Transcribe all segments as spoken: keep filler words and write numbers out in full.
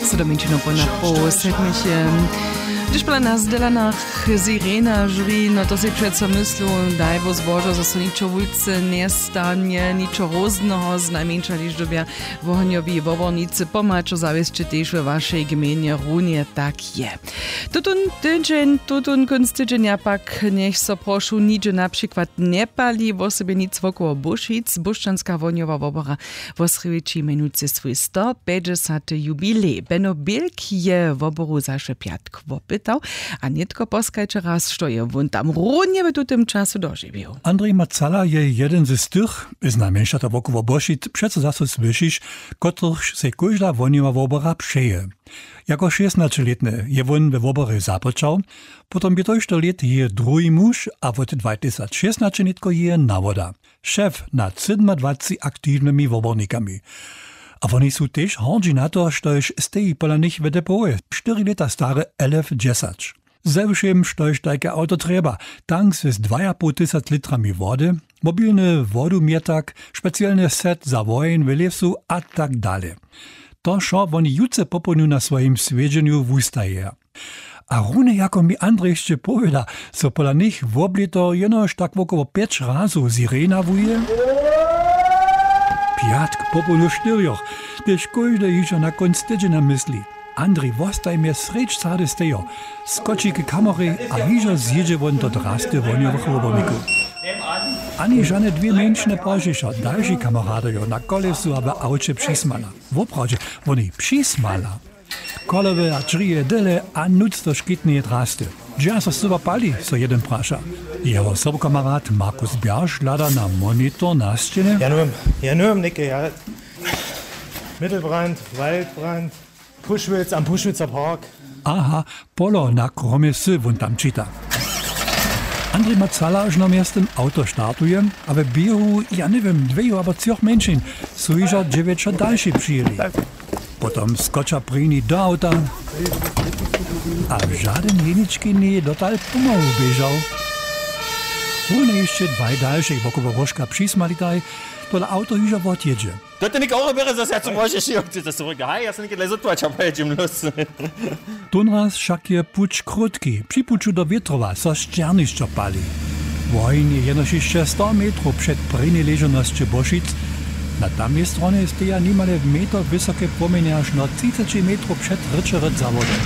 času do menšinu po na po sedmiche. Když byla na zdelanách Sirena žury, no to si přece myslu, daj vo zbožo, zo so ničo vujce nestane, ničo rozného, z najmenša liž dobia vohňoví vovornice pomáčo zaviesče tiež ve vašej gmene Runie, tak je. Tutun tydzień, tutun kunst tydzienia pak, nech so prošu niče napríklad nepali, vo sebe nic vokoło Bušic, Buščanská voňová vobora vo Sriviči menujúce svoj sto päťdesiaty jubilej. Benno Bilk je voboru zaše piatk vopytał, a netko poskajče raz, što je wun tam Runie by tu tym czasu doživił. Andrej Macala je jeden z tych, z najmniejsza to wokoło Bušic, přece zase slyšiš, kotrych se każda voňová vobora přeje. Jako šestnačletny je won we wobore započał, potom by to jeszcze let je drugi muž, a od dwa tysiące szesnaście netko je nawoda. Szef nad dwadzieścia aktywnymi wobornikami. A oni są też hordzi na to, štož stejí pola nich w depoje, cztery lata stare elf dziesięć. Zewšem, štož tajke auto treba, tank z dwa i pół tysiąc litrami wody, mobilny wodomiertak, specjalny set za wojen w lesu, a tak dalej. To šo oni juce popolnu na swoim svedženju wustaje. A rune jako mi Andrej jeszcze powiada, so pola nich w oblito jenoż tak wokoło pięć razu sirena wuje. Piatk popolu štyrjoch, tež kojde jižo na konc tydzienia mysli. Andrej vostaj mnie sreč sade stejo, skoči k kamery a jižo zjedzie won do drasty vonjowych woborników. Ani žane dwie menšine požišo, další kameradojo na kolesu a v auče přismala. Woprawdźe, oni přismala. Kolowe a drzije dele a nuc to škitnie drasty. Gdzie so suba pali, so jeden prasza. Jeho sobkamerad Markus Bjarsch lada na monitor na ścianie. Ja nur, ja nur im Nicke, ja. Mittelbrand, Waldbrand, Puschwitz am Puschwitzer Park. Aha, polo na kromie sy won tam čita. Andrej Macala już na miastem auto startuje, a w biehu, ja nie wiem, dwie albo trzech mężczyzn, są już dziewięć dalszy przyjęli. Potom skocza prini do auta, a żaden jeniczki nie dotal pomału bieżał. One jeszcze dwaj dalszych wokoło Rożka przysmalitaj, to auto już odjedzie. To ty nie auch wäre das ja zum Beispiel schon das zurück. Hej, ja sam nie lezo tu, aber ja im los. Tunraz však je puč krótki, przy puču do Wietrowa, so szczerniszczo pali. Wojn je jenoż jeszcze sto metrów przed prini leżoności Bušic. Na tamnej stronie steja niemale w metr wysokie płomienie aż na trzydzieści metrów przed Ryczeret zawodem.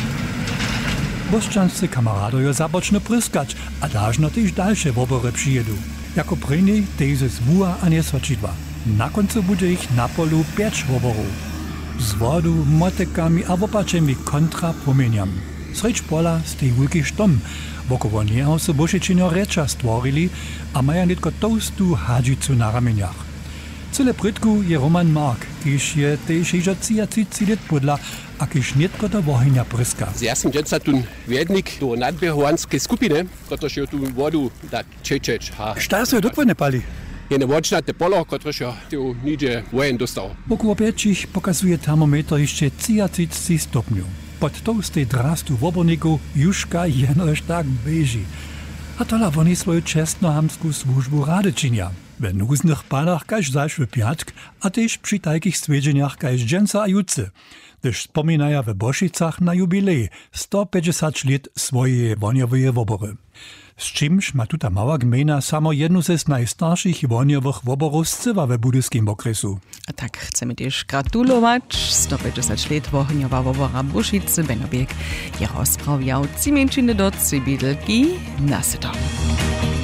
Buščanscy kameradojo zaboczny pryskacz, a dażno też dalsze wobory przyjedu. Jako pryni teze z wuja a nie sočidła. Na końcu będzie ich na polu pięć woborów. Z wodu, motykami a wopaczemi kontra płomieniami. Sreč pola stej wielki štom. Wokoło niego so Bušičino recza stworili, a maja netko tostu hadžicu na rameniach. Cyle prytku je Roman Mark, kiž je tež ižo třicet let podla, a kiž netko do wohynia pryska. Ja sam jetzt tun Wiednik do nadbiehowanskiej skupiny, kotreż jo tu wodu da čečeč ha. Šta se dokładnie pali? Jene wodšnate polo, kotreż jo tu nidzie wojen dostał. Wokoło pięćich pokazuje termometr jeszcze trzydzieści stopniów. Pod tołstej drastu woborniku jużka jenoż tak beži. A tola oni swoją czesnohamską służbu rady czynia. W nuznych panach kaž zaszły piatk, a też przy takich stwierdzeniach kaž dżęca a juce. Gdyż wspominają w Bušicach na jubilej sto päťdesiat lat swojej woniowej wobory. Z czymś ma tuta mała gmina samo jednu z najstarszych woniowych woborów z cywa w budyskim okresu. A tak chcemy też gratulować. sto päťdesiat lat woniowa wobora Bušice, Benno Bilk je rozprawiał ci mężczyzny do Cybidlki na Sytom.